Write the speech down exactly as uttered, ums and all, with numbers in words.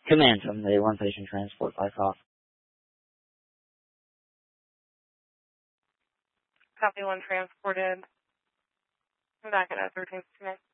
Command from the one patient transport by call. Copy one transported. I'm back at thirteen.